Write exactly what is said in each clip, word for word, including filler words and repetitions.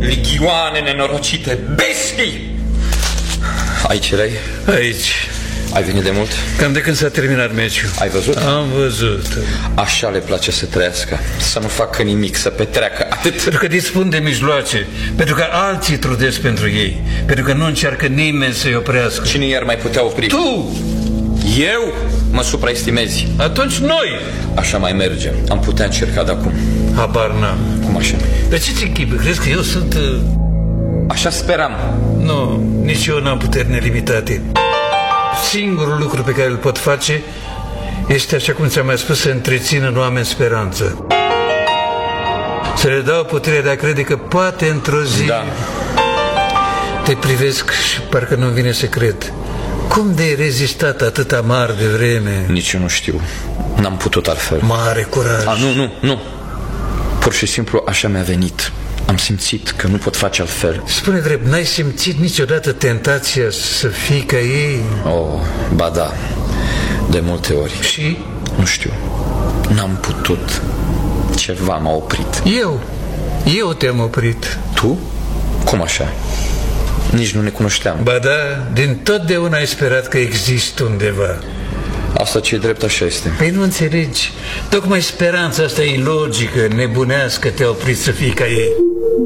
Ligioane nenorocite, bestii! Aici erai? Aici. Ai venit de mult? Cam de când s-a terminat meciul. Ai văzut? Am văzut. Așa le place să trăiască, să nu facă nimic, să petreacă, atât. Pentru că dispun de mijloace, pentru că alții trudesc pentru ei, pentru că nu încearcă nimeni să-i oprească. Cine i-ar mai putea opri? Tu! Eu? Mă supraestimezi. Atunci noi! Așa mai merge. Am putea încerca de acum. Habar n-am. Cum așa? Dar ce-ți închipă? Crezi că eu sunt... Uh... Așa speram. Nu, nici eu n-am puteri nelimitate. Singurul lucru pe care îl pot face este, așa cum ți-am mai spus, să întrețin în oameni speranță. Să le dau puterea de a crede că poate într-o zi... Da. Te privesc și parcă nu-mi vine să cred. Cum de-ai rezistat atâta mare de vreme? Nici eu nu știu. N-am putut altfel. Mare curaj. A, nu, nu, nu. Pur și simplu așa mi-a venit. Am simțit că nu pot face altfel. Spune drept, n-ai simțit niciodată tentația să fii ca ei? Oh, ba da. De multe ori. Și? Nu știu. N-am putut. Ceva m-a oprit. Eu? Eu te-am oprit. Tu? Cum așa? Nici nu ne cunoșteam. Ba da, din totdeauna ai sperat că există undeva. Asta ce e drept, așa este. Păi nu înțelegi. Tocmai speranța asta ilogică, nebunească, te-a oprit să fii ca ei.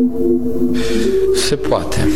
Se poate.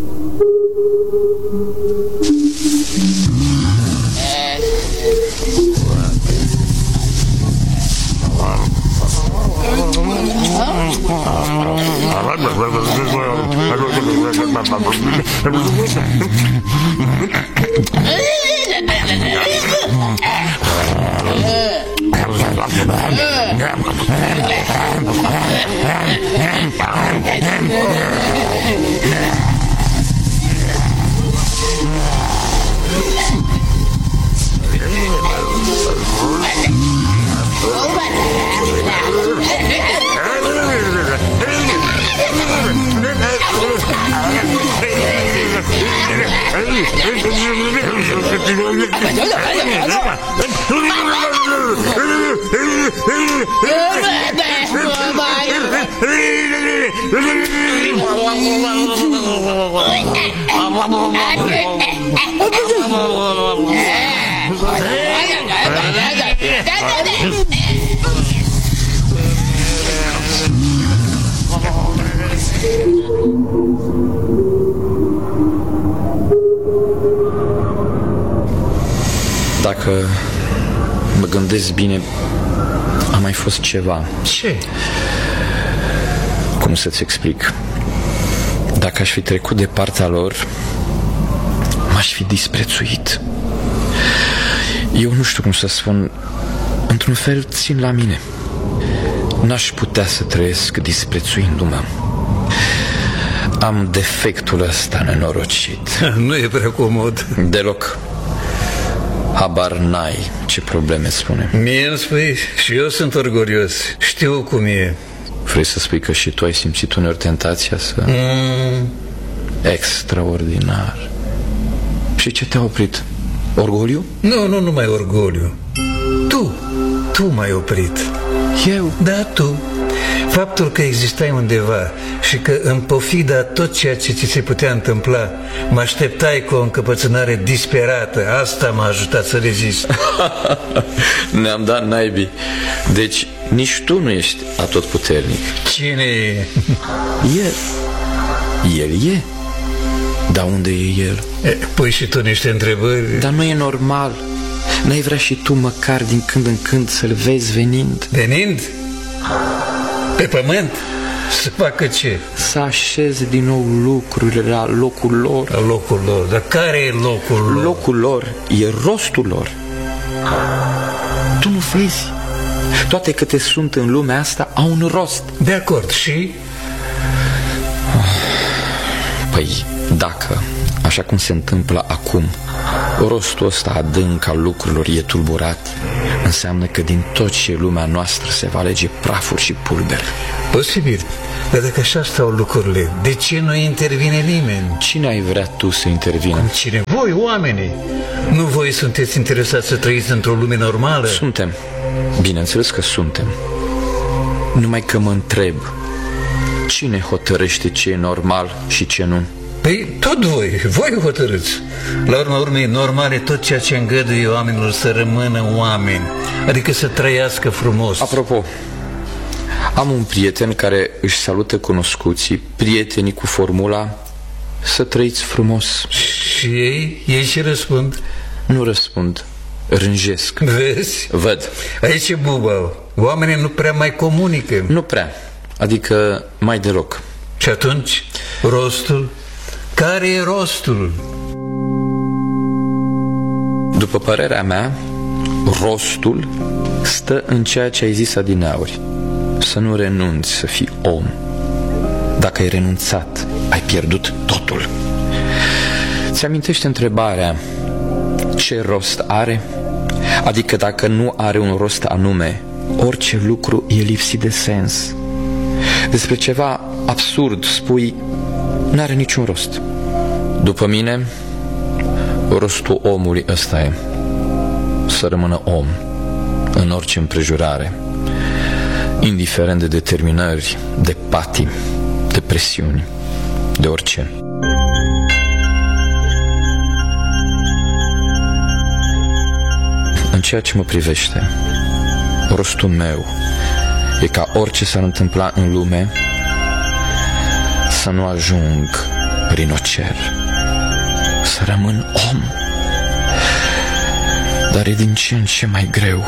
Dacă mă gândesc bine, a mai fost ceva. Ce? Cum să-ți explic? Dacă aș fi trecut de partea lor, m-aș fi disprețuit. Eu nu știu cum să spun. Într-un fel țin la mine. N-aș putea să trăiesc disprețuindu-mă. Am defectul ăsta nenorocit. Nu e prea comod. Deloc. Habar n-ai ce probleme spune. Mie îmi spui și eu sunt orgolios. Știu cum e. Vrei să spui că și tu ai simțit uneori tentația să... Mm. Extraordinar. Și ce te-a oprit? Orgoliu? Nu, nu numai orgoliu. Tu, tu m-ai oprit. Eu? Da, tu. Faptul că existai undeva și că în pofida tot ceea ce ți se putea întâmpla, mă așteptai cu o încăpățânare disperată. Asta m-a ajutat să rezist. Ne-am dat naibii. Deci nici tu nu ești atotputernic. Cine e? El. El e. Dar unde e el? E, pui și tu niște întrebări. Dar nu e normal. N-ai vrea și tu măcar din când în când să-l vezi venind? Venind? Pe pământ? Să facă ce? Să așeze din nou lucrurile la locul lor. La locul lor? Dar care e locul lor? Locul lor e rostul lor. Tu nu vezi? Toate câte sunt în lumea asta au un rost. De acord, și? Păi, dacă, așa cum se întâmplă acum, rostul ăsta adânc al lucrurilor e tulburat, înseamnă că din tot ce e lumea noastră se va alege prafuri și pulbere. Posibil. Dar dacă așa stau lucrurile, de ce nu intervine nimeni? Cine ai vrea tu să intervină? Cine? Voi, oamenii. Nu voi sunteți interesați să trăiți într-o lume normală? Suntem. Bineînțeles că suntem. Numai că mă întreb, Cine hotărăște ce e normal și ce nu? Păi tot voi, voi hotărâți. La urma urmei, normal e tot ceea ce îngăduie oamenilor să rămână oameni, adică să trăiască frumos. Apropo, am un prieten care își salută cunoscuții, prietenii cu formula să trăiți frumos. Și ei, ei și răspund? Nu răspund, rânjesc. Vezi? Văd. Aici e buba. Oamenii nu prea mai comunică. Nu prea, adică mai deloc. Și atunci, rostul? Care e rostul? După părerea mea, rostul stă în ceea ce ai zis adineauri. Să nu renunți să fii om. Dacă ai renunțat, ai pierdut totul. Ți-amintește întrebarea ce rost are? Adică dacă nu are un rost anume, orice lucru e lipsit de sens. Despre ceva absurd spui n-are niciun rost. După mine, rostul omului ăsta e să rămână om în orice împrejurare, indiferent de determinări, de patii, de presiuni, de orice. În ceea ce mă privește, rostul meu e ca orice s-ar întâmpla în lume să nu ajung rinocer, să rămân om. Dar e din ce în ce mai greu.